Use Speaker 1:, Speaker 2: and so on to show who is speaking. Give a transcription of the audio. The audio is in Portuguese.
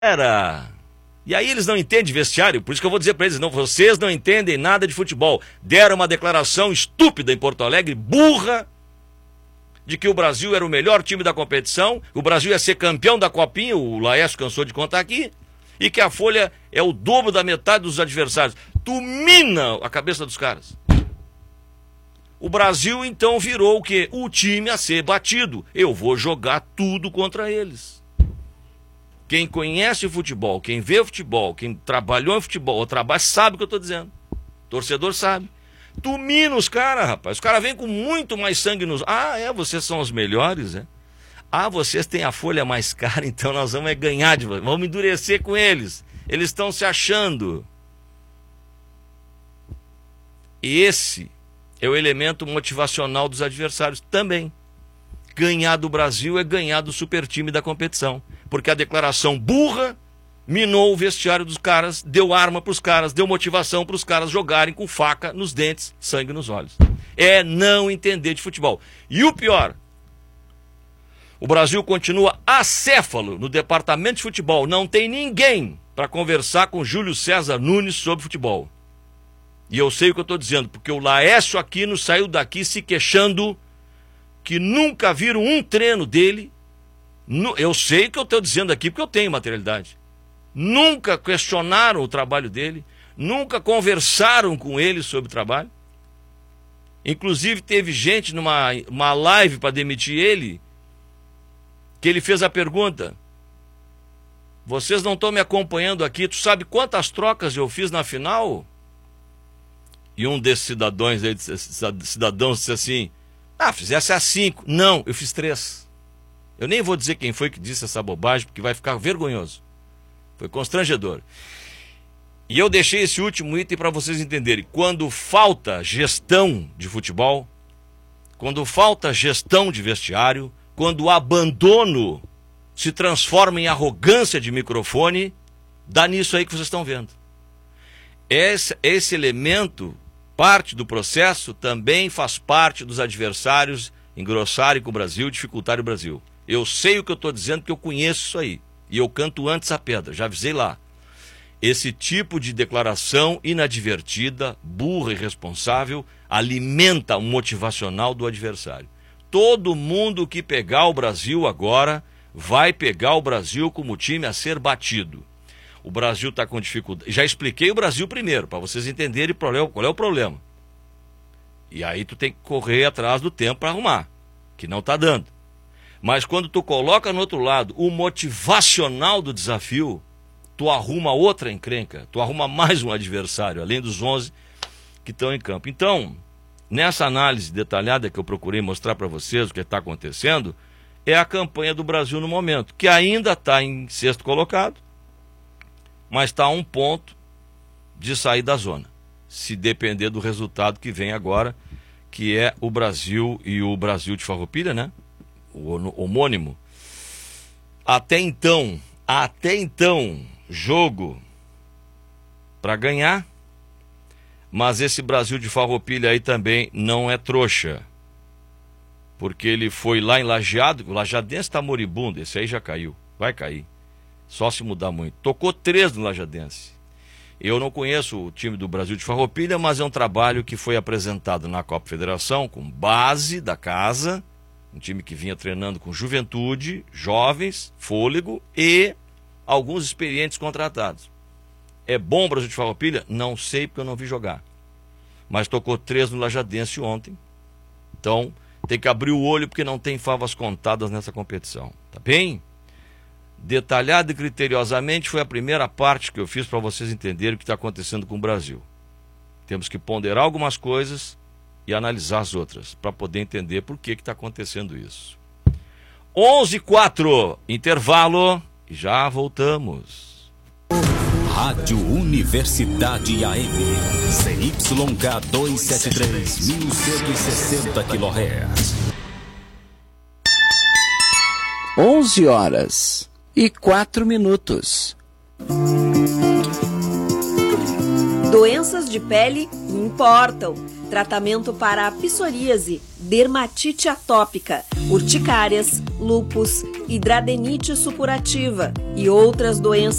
Speaker 1: Era. E aí eles não entendem de vestiário, por isso que eu vou dizer para eles, não, vocês não entendem nada de futebol. Deram uma declaração estúpida em Porto Alegre, burra, de que o Brasil era o melhor time da competição, o Brasil ia ser campeão da Copinha, o Laércio cansou de contar aqui, e que a Folha é o dobro da metade dos adversários. Tu mina a cabeça dos caras. O Brasil então virou o quê? O time a ser batido. Eu vou jogar tudo contra eles. Quem conhece futebol, quem vê futebol, quem trabalhou em futebol, ou trabalha, sabe o que eu estou dizendo. Torcedor sabe. Tu mina os caras, rapaz. Os caras vêm com muito mais sangue nos... Ah, vocês são os melhores, é? Ah, vocês têm a folha mais cara, então nós vamos ganhar de vocês. Vamos endurecer com eles. Eles estão se achando. E esse é o elemento motivacional dos adversários também. Ganhar do Brasil é ganhar do super time da competição. Porque a declaração burra minou o vestiário dos caras, deu arma para os caras, deu motivação para os caras jogarem com faca nos dentes, sangue nos olhos. É não entender de futebol. E o pior, o Brasil continua acéfalo no departamento de futebol. Não tem ninguém para conversar com Júlio César Nunes sobre futebol. E eu sei o que eu estou dizendo, porque o Laércio Aquino saiu daqui se queixando que nunca viram um treino dele. Eu sei o que eu estou dizendo aqui, porque eu tenho materialidade. Nunca questionaram o trabalho dele, nunca conversaram com ele sobre o trabalho. Inclusive teve gente numa live para demitir ele, que ele fez a pergunta: vocês não estão me acompanhando aqui, tu sabe quantas trocas eu fiz na final? E um desses cidadãos disse assim: fizesse as 5. Não, eu fiz 3. Eu nem vou dizer quem foi que disse essa bobagem, porque vai ficar vergonhoso. Foi constrangedor. E eu deixei esse último item para vocês entenderem. Quando falta gestão de futebol, quando falta gestão de vestiário, quando o abandono se transforma em arrogância de microfone, dá nisso aí que vocês estão vendo. Esse elemento, parte do processo, também faz parte dos adversários engrossarem com o Brasil, dificultarem o Brasil. Eu sei o que eu estou dizendo, porque eu conheço isso aí. E eu canto antes a pedra, já avisei lá. Esse tipo de declaração inadvertida, burra e irresponsável, alimenta o motivacional do adversário. Todo mundo que pegar o Brasil agora, vai pegar o Brasil como time a ser batido. O Brasil está com dificuldade. Já expliquei o Brasil primeiro, para vocês entenderem qual é o problema. E aí tu tem que correr atrás do tempo para arrumar, que não está dando. Mas quando tu coloca no outro lado o motivacional do desafio, tu arruma outra encrenca, tu arruma mais um adversário, além dos 11 que estão em campo. Então, nessa análise detalhada que eu procurei mostrar para vocês o que está acontecendo, é a campanha do Brasil no momento, que ainda está em 6º colocado, mas está a 1 ponto de sair da zona, se depender do resultado que vem agora, que é o Brasil e o Brasil de Farroupilha, né? O homônimo. Até então, jogo para ganhar, mas esse Brasil de Farroupilha aí também não é trouxa, porque ele foi lá em Lajeado, o Lajadense está moribundo, esse aí já caiu, vai cair, só se mudar muito. Tocou 3 no Lajadense. Eu não conheço o time do Brasil de Farroupilha, mas é um trabalho que foi apresentado na Copa Federação, com base da casa, um time que vinha treinando com juventude, jovens, fôlego e alguns experientes contratados. É bom o Brasil de Farroupilha? Não sei, porque eu não vi jogar. Mas tocou 3 no Lajadense ontem. Então, tem que abrir o olho, porque não tem favas contadas nessa competição. Tá bem? Detalhado e criteriosamente foi a primeira parte que eu fiz para vocês entenderem o que está acontecendo com o Brasil. Temos que ponderar algumas coisas e analisar as outras, para poder entender por que está acontecendo isso. 11h04, intervalo, e já voltamos.
Speaker 2: Rádio Universidade AM, CYK 273, 1160 kHz.
Speaker 3: 11h04.
Speaker 4: Doenças de pele importam.
Speaker 3: tratamento para a psoríase, dermatite atópica, urticárias, lúpus, hidradenite supurativa e outras doenças